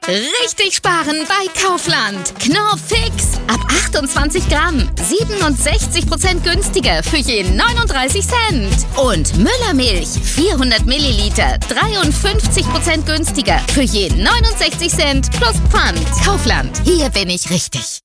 Richtig sparen bei Kaufland. Knorr Fix. Ab 28 Gramm. 67% günstiger für je 39 Cent. Und Müllermilch. 400 Milliliter. 53% günstiger für je 69 Cent plus Pfand. Kaufland. Hier bin ich richtig.